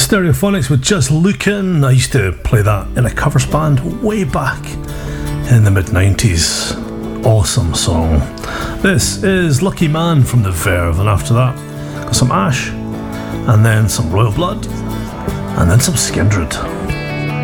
Stereophonics with Just Lookin'. I used to play that in a covers band way back in the mid-90s. Awesome song. This is Lucky Man from The Verve, and after that, got some Ash, and then some Royal Blood, and then some Skindred.